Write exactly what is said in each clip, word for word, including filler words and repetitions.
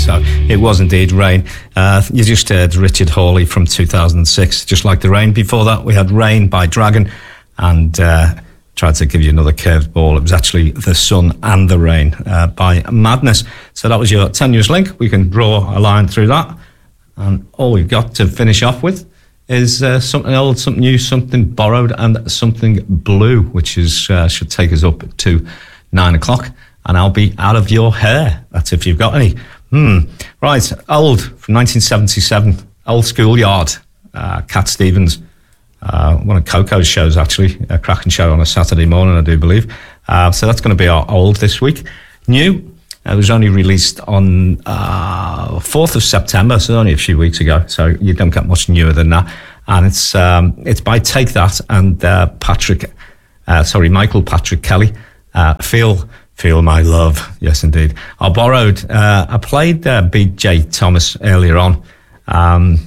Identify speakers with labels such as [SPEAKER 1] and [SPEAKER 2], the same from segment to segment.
[SPEAKER 1] So it was indeed Rain. Uh, you just heard Richard Hawley from two thousand six, Just Like the Rain. Before that, we had Rain by Dragon, and uh, tried to give you another curved ball. It was actually The Sun and the Rain uh, by Madness. So that was your tenuous link. We can draw a line through that. And all we've got to finish off with is uh, something old, something new, something borrowed, and something blue, which is uh, should take us up to nine o'clock. And I'll be out of your hair. That's if you've got any. Hmm. Right, old from nineteen seventy-seven, Old Schoolyard, uh, Cat Stevens. Uh, one of Coco's shows, actually, a cracking show on a Saturday morning, I do believe. Uh, so that's going to be our old this week. New, it was only released on uh, fourth of September, so only a few weeks ago. So you don't get much newer than that. And it's um, it's by Take That and uh, Patrick, uh, sorry, Michael Patrick Kelly. Uh, Feel, Feel My Love. Yes, indeed. I borrowed, uh, I played uh, B J Thomas earlier on. Um,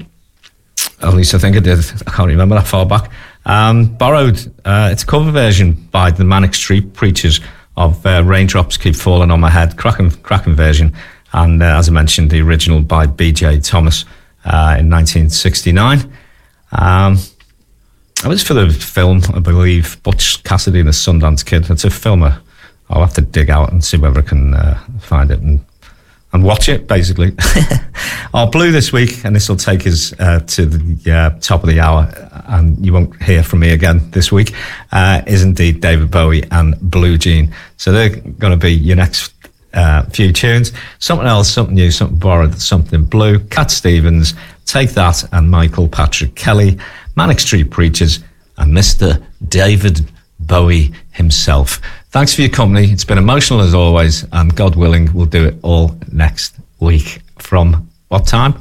[SPEAKER 1] At least I think I did. I can't remember that far back. Um, borrowed, uh, it's a cover version by the Manic Street Preachers of uh, Raindrops Keep Falling on My Head. Cracking, cracking version. And uh, as I mentioned, the original by B J Thomas uh, in nineteen sixty-nine. Um, it was for the film, I believe, Butch Cassidy and the Sundance Kid. It's a film uh, I'll have to dig out and see whether I can uh, find it and and watch it, basically. Our blue this week, and this will take us uh, to the uh, top of the hour, and you won't hear from me again this week, uh, is indeed David Bowie and Blue Jean. So they're going to be your next uh, few tunes. Something else, something new, something borrowed, something blue. Cat Stevens, Take That, and Michael Patrick Kelly, Manic Street Preachers, and Mister David Bowie himself. Thanks for your company. It's been emotional as always, and God willing, we'll do it all next week from what time?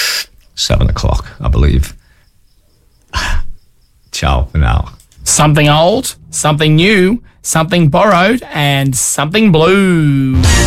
[SPEAKER 1] Seven o'clock, I believe. Ciao for now.
[SPEAKER 2] Something old, something new, something borrowed, and something blue.